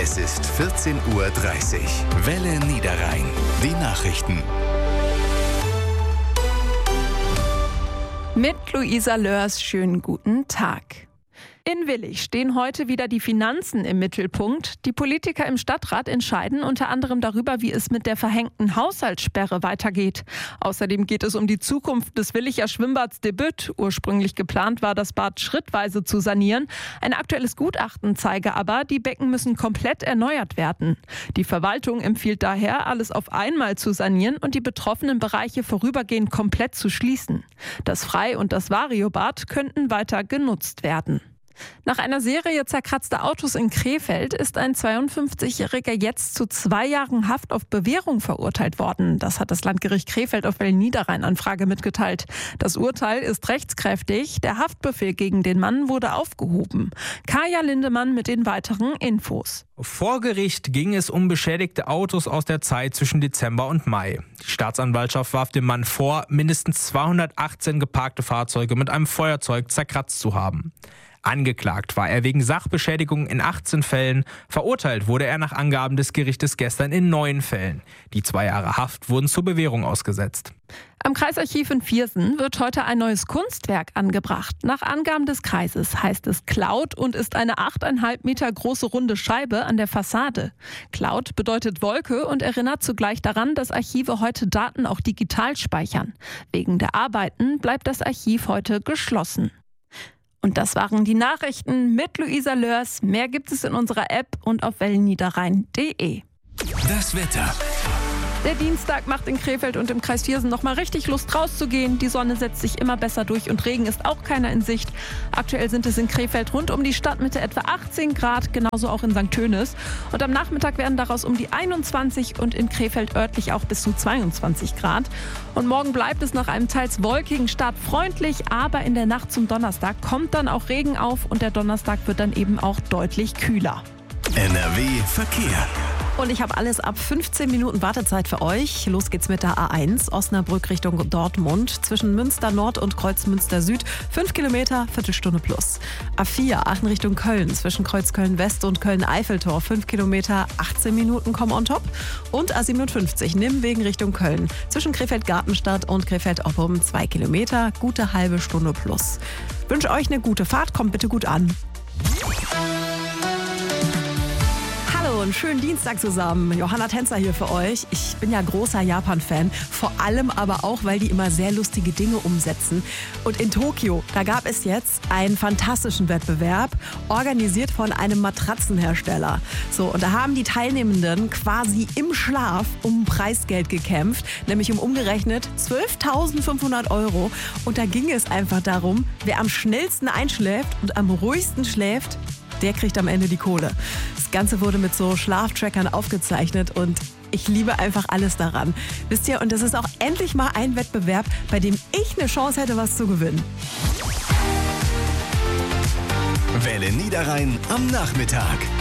Es ist 14:30 Uhr. Welle Niederrhein. Die Nachrichten. Mit Luisa Lörs, schönen guten Tag. In Willich stehen heute wieder die Finanzen im Mittelpunkt. Die Politiker im Stadtrat entscheiden unter anderem darüber, wie es mit der verhängten Haushaltssperre weitergeht. Außerdem geht es um die Zukunft des Willicher Schwimmbads Debüt. Ursprünglich geplant war, das Bad schrittweise zu sanieren. Ein aktuelles Gutachten zeige aber, die Becken müssen komplett erneuert werden. Die Verwaltung empfiehlt daher, alles auf einmal zu sanieren und die betroffenen Bereiche vorübergehend komplett zu schließen. Das Frei- und das Variobad könnten weiter genutzt werden. Nach einer Serie zerkratzter Autos in Krefeld ist ein 52-Jähriger jetzt zu 2 Jahren Haft auf Bewährung verurteilt worden. Das hat das Landgericht Krefeld auf Welle Niederrhein Anfrage mitgeteilt. Das Urteil ist rechtskräftig. Der Haftbefehl gegen den Mann wurde aufgehoben. Kaya Lindemann mit den weiteren Infos. Vor Gericht ging es um beschädigte Autos aus der Zeit zwischen Dezember und Mai. Die Staatsanwaltschaft warf dem Mann vor, mindestens 218 geparkte Fahrzeuge mit einem Feuerzeug zerkratzt zu haben. Angeklagt war er wegen Sachbeschädigung in 18 Fällen. Verurteilt wurde er nach Angaben des Gerichtes gestern in 9 Fällen. Die 2 Jahre Haft wurden zur Bewährung ausgesetzt. Am Kreisarchiv in Viersen wird heute ein neues Kunstwerk angebracht. Nach Angaben des Kreises heißt es Cloud und ist eine 8,5 Meter große runde Scheibe an der Fassade. Cloud bedeutet Wolke und erinnert zugleich daran, dass Archive heute Daten auch digital speichern. Wegen der Arbeiten bleibt das Archiv heute geschlossen. Und das waren die Nachrichten mit Luisa Lörs. Mehr gibt es in unserer App und auf wellenniederrhein.de. Das Wetter. Der Dienstag macht in Krefeld und im Kreis Viersen noch mal richtig Lust rauszugehen. Die Sonne setzt sich immer besser durch und Regen ist auch keiner in Sicht. Aktuell sind es in Krefeld rund um die Stadtmitte etwa 18 Grad, genauso auch in St. Tönis. Und am Nachmittag werden daraus um die 21 und in Krefeld örtlich auch bis zu 22 Grad. Und morgen bleibt es nach einem teils wolkigen Start freundlich, aber in der Nacht zum Donnerstag kommt dann auch Regen auf und der Donnerstag wird dann eben auch deutlich kühler. NRW Verkehr. Und ich habe alles ab 15 Minuten Wartezeit für euch. Los geht's mit der A1, Osnabrück Richtung Dortmund. Zwischen Münster Nord und Kreuzmünster Süd 5 Kilometer, Viertelstunde plus. A4, Aachen Richtung Köln. Zwischen Kreuzköln West und Köln-Eiffeltor 5 Kilometer, 18 Minuten kommen on top. Und A57, Nimwegen Richtung Köln. Zwischen Krefeld-Gartenstadt und Krefeld-Oppum 2 Kilometer, gute halbe Stunde plus. Ich wünsche euch eine gute Fahrt, kommt bitte gut an. Hallo und schönen Dienstag zusammen. Johanna Tänzer hier für euch. Ich bin ja großer Japan-Fan, vor allem aber auch, weil die immer sehr lustige Dinge umsetzen. Und in Tokio, da gab es jetzt einen fantastischen Wettbewerb, organisiert von einem Matratzenhersteller. So, und da haben die Teilnehmenden quasi im Schlaf um Preisgeld gekämpft, nämlich um umgerechnet 12.500 €. Und da ging es einfach darum, wer am schnellsten einschläft und am ruhigsten schläft, der kriegt am Ende die Kohle. Das Ganze wurde mit so Schlaftrackern aufgezeichnet und ich liebe einfach alles daran. Wisst ihr, und das ist auch endlich mal ein Wettbewerb, bei dem ich eine Chance hätte, was zu gewinnen. Welle Niederrhein am Nachmittag.